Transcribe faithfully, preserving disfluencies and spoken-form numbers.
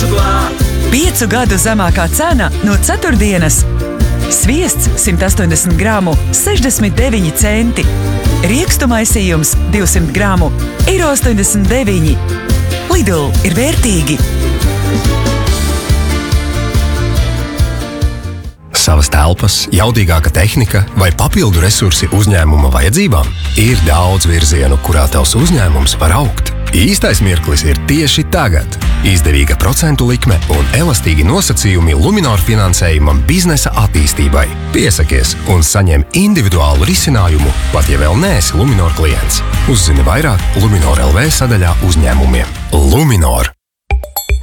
piecu glābi. Piecu gadu zemākā cena no ceturtdienas. Sviests simt astoņdesmit gramu, sešdesmit deviņi centi. Riekstu maisījums divsimt gramu, ir astoņdesmit deviņi. Lidl ir vērtīgi. Savas telpas, jaudīgāka tehnika vai papildu resursi uzņēmuma vajadzībām? Ir daudz virzienu, kurā tavs uzņēmums var augt. Īstais mirklis ir tieši tagad. Izdevīga procentu likme un elastīgi nosacījumi Luminor finansējumam biznesa attīstībai. Piesakies un saņem individuālu risinājumu, pat ja vēl neesi Luminor klients. Uzzini vairāk Luminor L V sadaļā uzņēmumiem. Luminor.